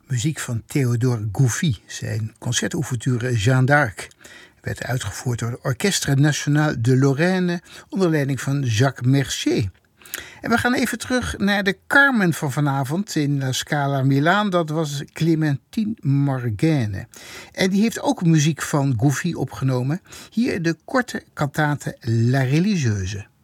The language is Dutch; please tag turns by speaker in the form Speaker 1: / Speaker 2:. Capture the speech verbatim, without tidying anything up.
Speaker 1: Muziek van Théodore Gouffy, zijn concertouverture Jeanne d'Arc, werd uitgevoerd door de Orchestre National de Lorraine onder leiding van Jacques Mercier. En we gaan even terug naar de Carmen van vanavond in La Scala Milaan. Dat was Clémentine Morgane. En die heeft ook muziek van Gouffy opgenomen. Hier de korte cantate La Religieuse.